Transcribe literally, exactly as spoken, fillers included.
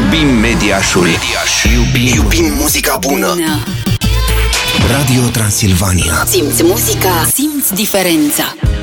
Iubim Mediașul. Mediaș. Iubim. Iubim muzica bună. Radio Transilvania. Simți muzica, simți diferența.